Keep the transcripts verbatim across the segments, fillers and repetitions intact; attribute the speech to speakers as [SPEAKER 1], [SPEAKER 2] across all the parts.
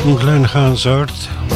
[SPEAKER 1] Glenn Hansard.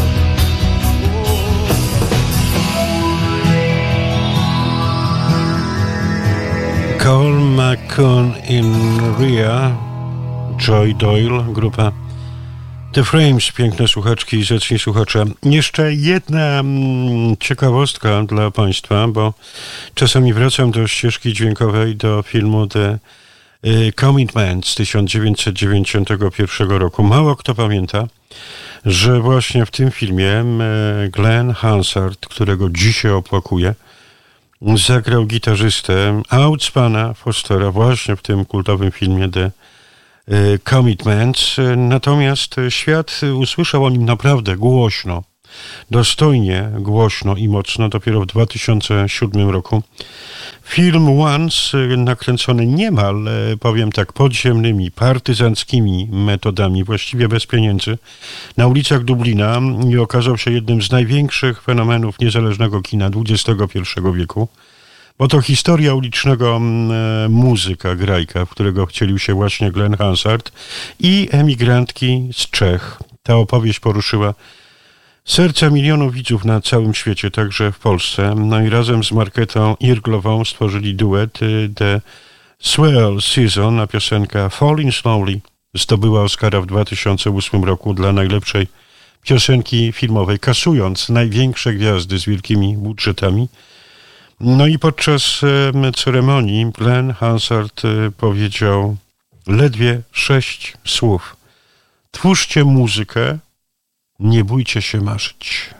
[SPEAKER 1] Cole McCune in Ria. Joy Doyle, grupa The Frames, piękne słuchaczki i zacni słuchacze. Jeszcze jedna mm, ciekawostka dla Państwa, bo czasami wracam do ścieżki dźwiękowej do filmu The y, Commitment z tysiąc dziewięćset dziewięćdziesiątego pierwszego roku. Mało kto pamięta, że właśnie w tym filmie y, Glenn Hansard, którego dzisiaj opłakuję, zagrał gitarzystę Outspana Fostera właśnie w tym kultowym filmie The Commitments. Natomiast świat usłyszał o nim naprawdę głośno, dostojnie głośno i mocno dopiero w dwa tysiące siódmym roku. Film Once, nakręcony niemal, powiem tak, podziemnymi, partyzanckimi metodami, właściwie bez pieniędzy, na ulicach Dublina i okazał się jednym z największych fenomenów niezależnego kina dwudziestego pierwszego wieku. Bo to historia ulicznego e, muzyka, grajka, w którego wcielił się właśnie Glenn Hansard i emigrantki z Czech. Ta opowieść poruszyła serca milionów widzów na całym świecie, także w Polsce. No i razem z Marketą Irglową stworzyli duet The Swell Season, a piosenka Falling Slowly zdobyła Oscara w dwa tysiące ósmym roku dla najlepszej piosenki filmowej, kasując największe gwiazdy z wielkimi budżetami. No i podczas e, ceremonii Glenn Hansard e, powiedział ledwie sześć słów. Twórzcie muzykę, nie bójcie się marzyć.